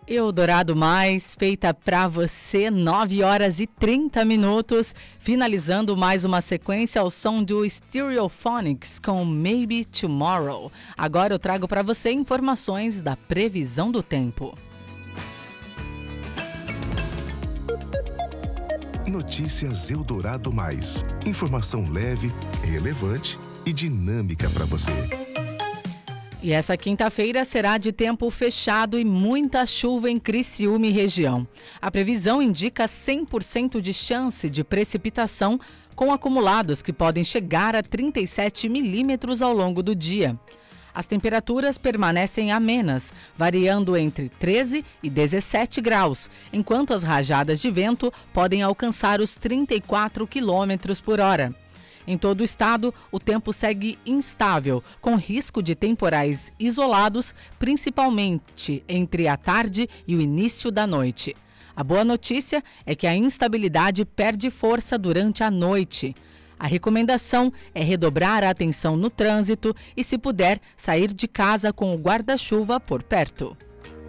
Eldorado Mais, feita pra você, 9 horas e 30 minutos, finalizando mais uma sequência ao som do Stereophonics com Maybe Tomorrow. Agora eu trago pra você informações da previsão do tempo. Notícias Eldorado Mais. Informação leve, relevante e dinâmica pra você. E essa quinta-feira será de tempo fechado e muita chuva em Criciúma e região. A previsão indica 100% de chance de precipitação, com acumulados que podem chegar a 37 milímetros ao longo do dia. As temperaturas permanecem amenas, variando entre 13 e 17 graus, enquanto as rajadas de vento podem alcançar os 34 quilômetros por hora. Em todo o estado, o tempo segue instável, com risco de temporais isolados, principalmente entre a tarde e o início da noite. A boa notícia é que a instabilidade perde força durante a noite. A recomendação é redobrar a atenção no trânsito e, se puder, sair de casa com o guarda-chuva por perto.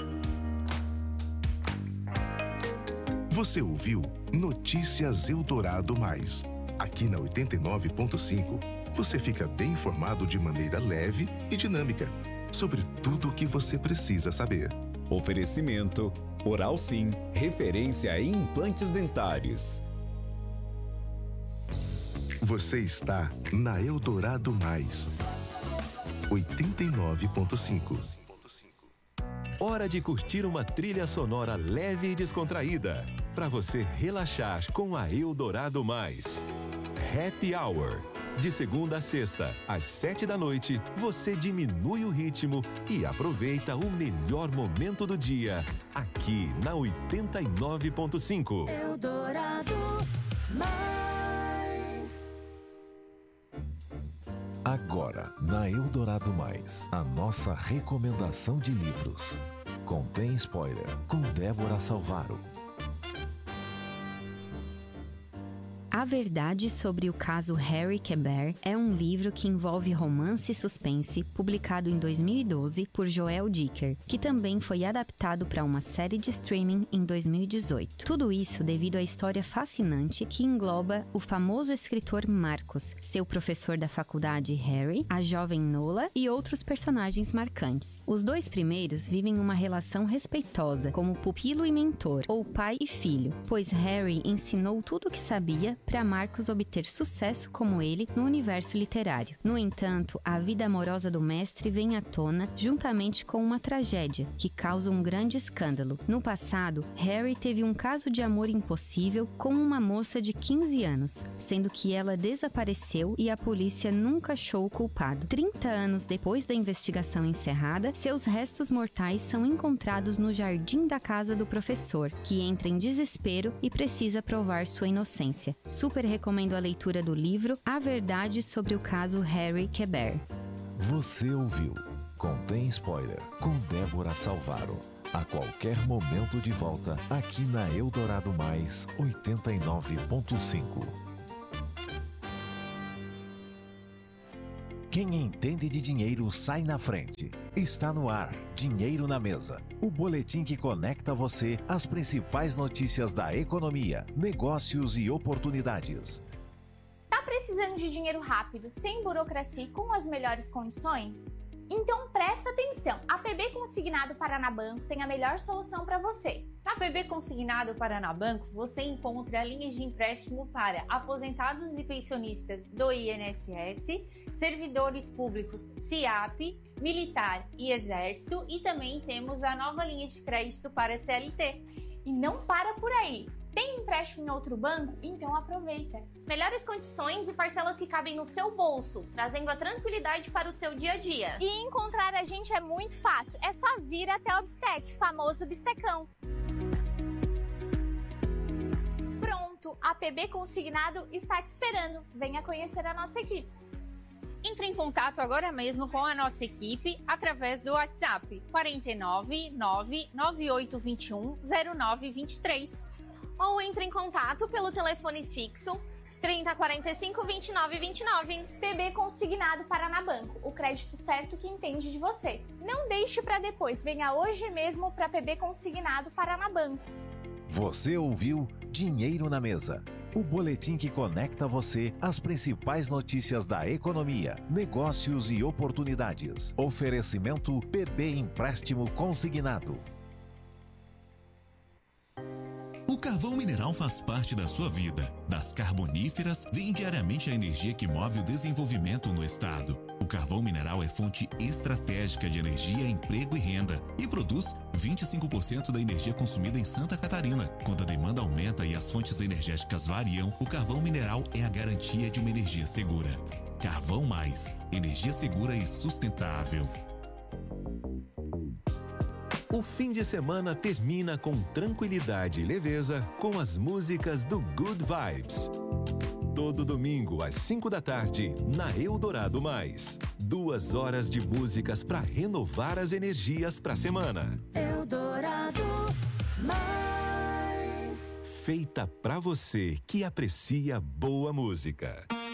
Você ouviu Notícias Eldorado Mais. Aqui na 89.5, você fica bem informado de maneira leve e dinâmica sobre tudo o que você precisa saber. Oferecimento Oral Sim, referência em implantes dentários. Você está na Eldorado Mais, 89.5. Hora de curtir uma trilha sonora leve e descontraída, para você relaxar com a Eldorado Mais. Happy Hour. De segunda a sexta, às 7 da noite, você diminui o ritmo e aproveita o melhor momento do dia, aqui na 89.5. Eldorado Mais. Agora, na Eldorado Mais, a nossa recomendação de livros. Contém spoiler, com Débora Salvaro. A Verdade sobre o Caso Harry Quebert é um livro que envolve romance e suspense, publicado em 2012 por Joel Dicker, que também foi adaptado para uma série de streaming em 2018. Tudo isso devido à história fascinante que engloba o famoso escritor Marcos, seu professor da faculdade Harry, a jovem Nola e outros personagens marcantes. Os dois primeiros vivem uma relação respeitosa, como pupilo e mentor, ou pai e filho, pois Harry ensinou tudo o que sabia para Marcos obter sucesso como ele no universo literário. No entanto, a vida amorosa do mestre vem à tona juntamente com uma tragédia que causa um grande escândalo. No passado, Harry teve um caso de amor impossível com uma moça de 15 anos, sendo que ela desapareceu e a polícia nunca achou o culpado. 30 anos depois da investigação encerrada, seus restos mortais são encontrados no jardim da casa do professor, que entra em desespero e precisa provar sua inocência. Super recomendo a leitura do livro A Verdade sobre o Caso Harry Quebert. Você ouviu Contém Spoiler, com Débora Salvaro. A qualquer momento de volta, aqui na Eldorado Mais 89.5. Quem entende de dinheiro sai na frente. Está no ar, Dinheiro na Mesa. O boletim que conecta você às principais notícias da economia, negócios e oportunidades. Tá precisando de dinheiro rápido, sem burocracia e com as melhores condições? Então presta atenção, a PB Consignado Paranabanco tem a melhor solução para você. Na PB Consignado Paranabanco, você encontra linhas de empréstimo para aposentados e pensionistas do INSS, servidores públicos SIAP, militar e exército, e também temos a nova linha de crédito para CLT. E não para por aí! Tem empréstimo em outro banco? Então aproveita! Melhores condições e parcelas que cabem no seu bolso, trazendo a tranquilidade para o seu dia a dia. E encontrar a gente é muito fácil, é só vir até o Bistec, famoso Bistecão. Pronto, a PB Consignado está te esperando. Venha conhecer a nossa equipe. Entre em contato agora mesmo com a nossa equipe através do WhatsApp 49 99821 0923. Ou entre em contato pelo telefone fixo 3045 29 29. PB Consignado Paranabanco, o crédito certo que entende de você. Não deixe para depois, venha hoje mesmo para PB Consignado Paranabanco. Você ouviu Dinheiro na Mesa, o boletim que conecta você às principais notícias da economia, negócios e oportunidades. Oferecimento PB Empréstimo Consignado. O carvão mineral faz parte da sua vida. Das carboníferas vem diariamente a energia que move o desenvolvimento no estado. O carvão mineral é fonte estratégica de energia, emprego e renda e produz 25% da energia consumida em Santa Catarina. Quando a demanda aumenta e as fontes energéticas variam, o carvão mineral é a garantia de uma energia segura. Carvão Mais, energia segura e sustentável. O fim de semana termina com tranquilidade e leveza com as músicas do Good Vibes. Todo domingo, às 5 da tarde, na Eldorado Mais. 2 horas de músicas para renovar as energias para a semana. Eldorado Mais. Feita para você que aprecia boa música.